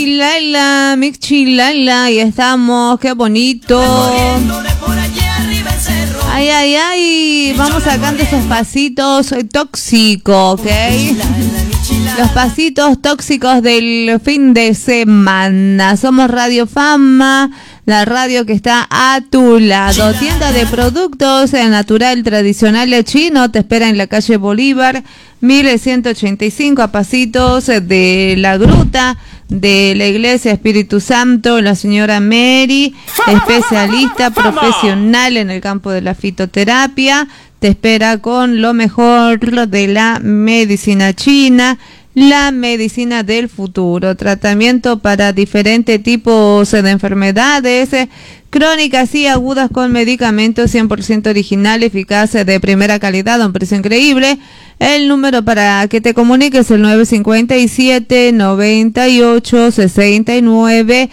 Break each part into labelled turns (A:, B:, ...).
A: Chilala, mix chilala, y estamos, qué bonito. Ay, ay, ay, vamos sacando esos pasitos tóxicos, ¿ok? Los pasitos tóxicos del fin de semana. Somos Radio Fama, la radio que está a tu lado. Tienda de productos natural tradicional chino te espera en la calle Bolívar 1185, a pasitos de la gruta de la Iglesia Espíritu Santo. La señora Mary, especialista profesional en el campo de la fitoterapia, te espera con lo mejor de la medicina china, la medicina del futuro, tratamiento para diferentes tipos de enfermedades crónicas y agudas con medicamentos 100% original, eficaces, de primera calidad, a un precio increíble. El número para que te comuniques es el 957 98 69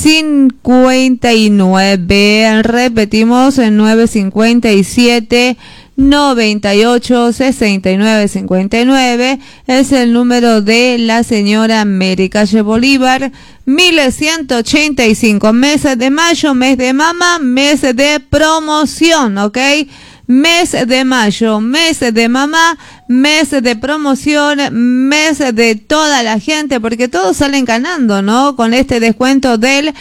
A: 59. Repetimos, el 957 98 69 59 es el número de la señora Mary, calle Bolívar 1185. Mes de mayo, mes de mama, mes de promoción, ¿ok? Mes de mayo, mes de mamá, mes de promoción, mes de toda la gente, porque todos salen ganando, ¿no? Con este descuento del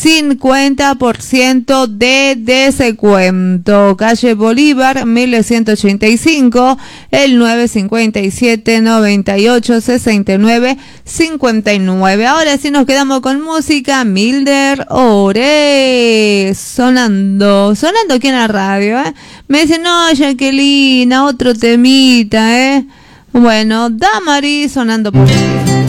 A: 50% de descuento. Calle Bolívar 1185, el 957 98 69 59. Ahora sí nos quedamos con música. Milder Ore, sonando aquí en la radio, ¿eh? Me dice, no, Jacqueline, otro temita, ¿eh? Bueno, Damari sonando por aquí.